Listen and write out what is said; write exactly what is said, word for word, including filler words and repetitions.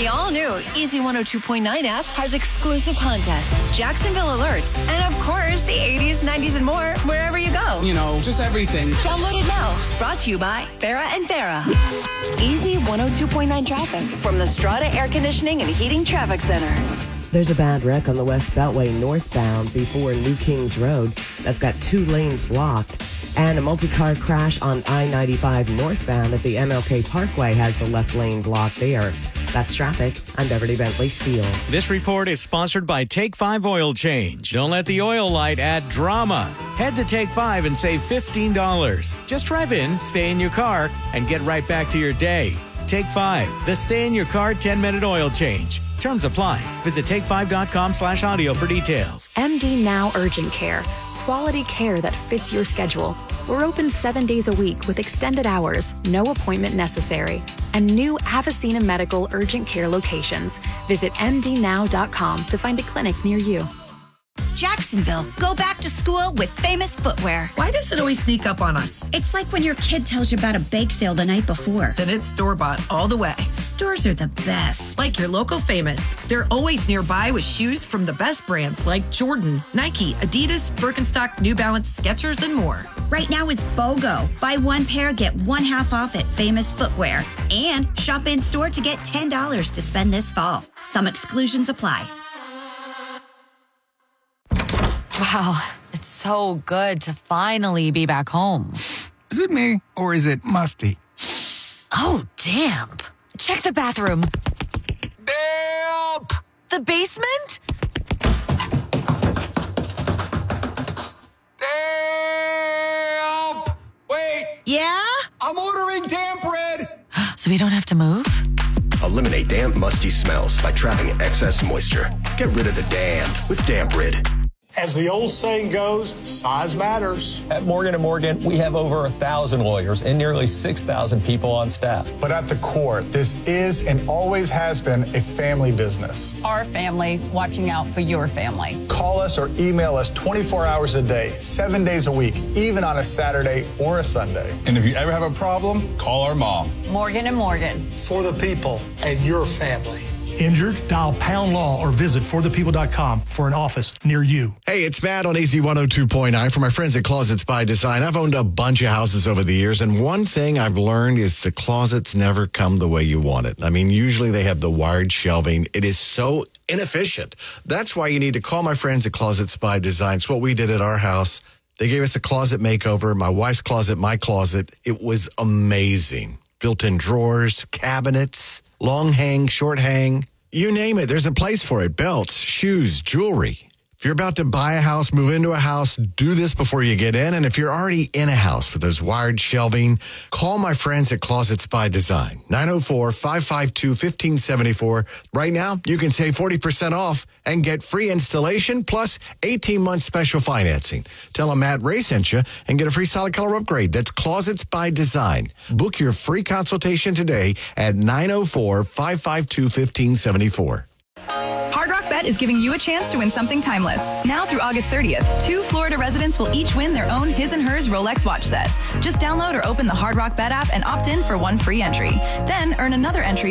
The all-new Easy one oh two point nine app has exclusive contests, Jacksonville alerts, and of course, the eighties, nineties, and more wherever you go. You know, just everything. Download it now. Brought to you by Farah and Farah. Easy one oh two point nine traffic from the Strata Air Conditioning and Heating Traffic Center. There's a bad wreck on the West Beltway northbound before New Kings Road. That's got two lanes blocked. And a multi-car crash on I ninety-five northbound at the M L K Parkway has the left lane blocked there. That's traffic. I'm Beverly Bentley Steele. This report is sponsored by Take five Oil Change. Don't let the oil light add drama. Head to Take five and save fifteen dollars. Just drive in, stay in your car, and get right back to your day. Take five, the stay-in-your-car ten-minute oil change. Terms apply. Visit take five dot com slash audio for details. M D Now Urgent Care. Quality care that fits your schedule. We're open seven days a week with extended hours, no appointment necessary, and new Avicena Medical Urgent Care locations. Visit m d now dot com to find a clinic near you. Jacksonville, go back to school with Famous Footwear. Why does it always sneak up on us? It's like when your kid tells you about a bake sale the night before. Then it's store-bought all the way. Stores are the best. Like your local Famous. They're always nearby with shoes from the best brands like Jordan, Nike, Adidas, Birkenstock, New Balance, Skechers, and more. Right now it's BOGO. Buy one pair, get one half off at Famous Footwear. And shop in-store to get ten dollars to spend this fall. Some exclusions apply. Wow, it's so good to finally be back home. Is it me, or is it musty? Oh, damp. Check the bathroom. Damp! The basement? Damp! Wait! Yeah? I'm ordering damp bread! So we don't have to move? Eliminate damp, musty smells by trapping excess moisture. Get rid of the damp with Damp Rid. As the old saying goes, size matters. At Morgan and Morgan, we have over a thousand lawyers and nearly six thousand people on staff. But at the core, this is and always has been a family business. Our family watching out for your family. Call us or email us twenty-four hours a day, seven days a week, even on a Saturday or a Sunday. And if you ever have a problem, call our mom. Morgan and Morgan. For the people and your family. Injured? Dial Pound Law or visit for the people dot com for an office near you. Hey, it's Matt on Easy one oh two point nine for my friends at Closets by Design. I've owned a bunch of houses over the years, and one thing I've learned is the closets never come the way you want it. I mean, usually they have the wired shelving. It is so inefficient. That's why you need to call my friends at Closets by Design. It's what we did at our house. They gave us a closet makeover, my wife's closet, my closet. It was amazing. Built-in drawers, cabinets, long hang, short hang, you name it. There's a place for it. Belts, shoes, jewelry. If you're about to buy a house, move into a house, do this before you get in. And if you're already in a house with those wired shelving, call my friends at Closets by Design. nine oh four, five five two, one five seven four. Right now, you can save forty percent off and get free installation plus eighteen months special financing. Tell them Matt Ray sent you and get a free solid color upgrade. That's Closets by Design. Book your free consultation today at nine oh four, five five two, one five seven four. Hard Rock Bet is giving you a chance to win something timeless. Now through August thirtieth, two Florida residents will each win their own His and Hers Rolex watch set. Just download or open the Hard Rock Bet app and opt in for one free entry. Then earn another entry